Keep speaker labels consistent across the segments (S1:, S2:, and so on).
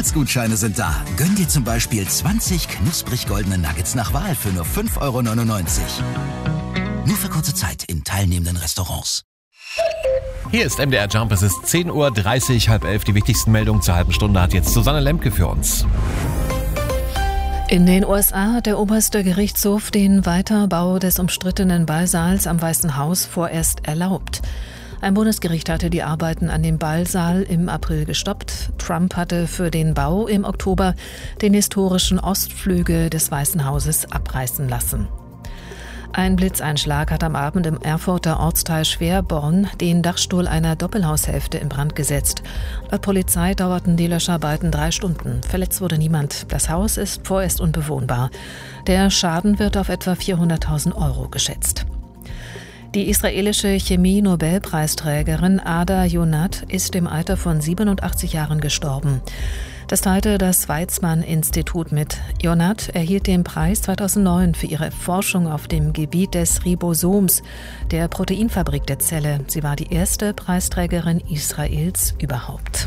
S1: Weihnachtsgutscheine sind da. Gönn dir zum Beispiel 20 knusprig goldene Nuggets nach Wahl für nur 5,99 €. Nur für kurze Zeit in teilnehmenden Restaurants.
S2: Hier ist MDR Jump, es ist 10:30 Uhr, 10:30. Die wichtigsten Meldungen zur halben Stunde hat jetzt Susanne Lemke für uns.
S3: In den USA hat der oberste Gerichtshof den Weiterbau des umstrittenen Ballsaals am Weißen Haus vorerst erlaubt. Ein Bundesgericht hatte die Arbeiten an dem Ballsaal im April gestoppt. Trump hatte für den Bau im Oktober den historischen Ostflügel des Weißen Hauses abreißen lassen. Ein Blitzeinschlag hat am Abend im Erfurter Ortsteil Schwerborn den Dachstuhl einer Doppelhaushälfte in Brand gesetzt. Laut Polizei dauerten die Löscharbeiten 3 Stunden. Verletzt wurde niemand. Das Haus ist vorerst unbewohnbar. Der Schaden wird auf etwa 400.000 € geschätzt. Die israelische Chemie-Nobelpreisträgerin Ada Yonath ist im Alter von 87 Jahren gestorben. Das teilte das Weizmann-Institut mit. Yonath erhielt den Preis 2009 für ihre Forschung auf dem Gebiet des Ribosoms, der Proteinfabrik der Zelle. Sie war die erste Preisträgerin Israels überhaupt.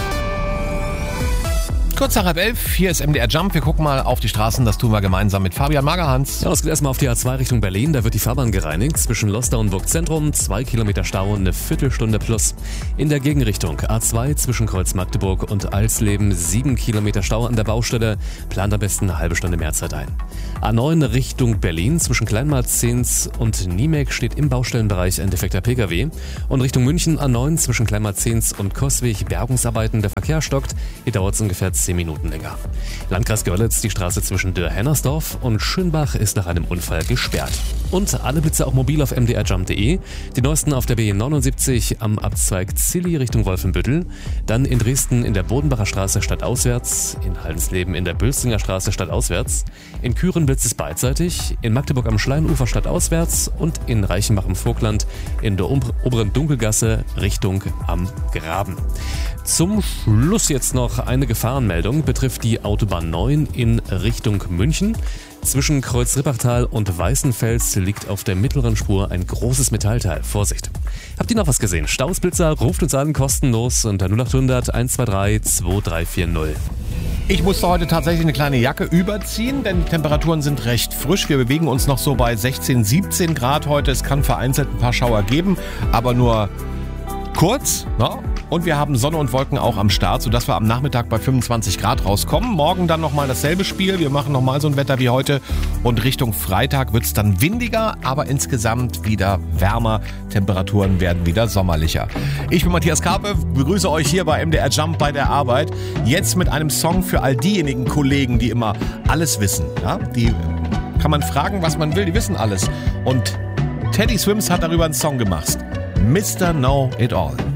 S2: Kurz nach 11:30, hier ist MDR Jump. Wir gucken mal auf die Straßen, das tun wir gemeinsam mit Fabian Magerhans.
S4: Ja, das geht erstmal auf die A2 Richtung Berlin, da wird die Fahrbahn gereinigt. Zwischen Lostar und Burgzentrum 2 Kilometer Stau, eine Viertelstunde plus. In der Gegenrichtung A2 zwischen Kreuz Magdeburg und Alsleben 7 Kilometer Stau an der Baustelle. Plant am besten eine halbe Stunde mehr Zeit ein. A9 Richtung Berlin zwischen Kleinmarzens und Niemek steht im Baustellenbereich ein defekter Pkw. Und Richtung München A9 zwischen Kleinmarzens und Coswig Bergungsarbeiten. Der Verkehr stockt. Hier dauert es ungefähr 10 Minuten länger. Landkreis Görlitz, die Straße zwischen Dürr-Hennersdorf und Schönbach ist nach einem Unfall gesperrt. Und alle Blitze auch mobil auf mdrjump.de. Die neuesten auf der B79 am Abzweig Zilli Richtung Wolfenbüttel. Dann in Dresden in der Bodenbacher Straße stadtauswärts. In Haldensleben in der Bülzinger Straße stadtauswärts. In Küren blitzt es beidseitig. In Magdeburg am Schleinufer stadtauswärts. Und in Reichenbach im Vogtland in der oberen Dunkelgasse Richtung am Graben. Zum Schluss jetzt noch eine Gefahrenmeldung, betrifft die Autobahn 9 in Richtung München. Zwischen Kreuz-Rippachtal und Weißenfels liegt auf der mittleren Spur ein großes Metallteil. Vorsicht! Habt ihr noch was gesehen? Stausblitzer, ruft uns an, kostenlos unter 0800 123 2340.
S2: Ich musste heute tatsächlich eine kleine Jacke überziehen, denn die Temperaturen sind recht frisch. Wir bewegen uns noch so bei 16, 17 Grad heute. Es kann vereinzelt ein paar Schauer geben, aber nur kurz, ne? Und wir haben Sonne und Wolken auch am Start, sodass wir am Nachmittag bei 25 Grad rauskommen. Morgen dann nochmal dasselbe Spiel. Wir machen nochmal so ein Wetter wie heute. Und Richtung Freitag wird es dann windiger, aber insgesamt wieder wärmer. Temperaturen werden wieder sommerlicher. Ich bin Matthias Karpe, begrüße euch hier bei MDR Jump bei der Arbeit. Jetzt mit einem Song für all diejenigen Kollegen, die immer alles wissen. Ja? Die kann man fragen, was man will, die wissen alles. Und Teddy Swims hat darüber einen Song gemacht. Mr. Know It All.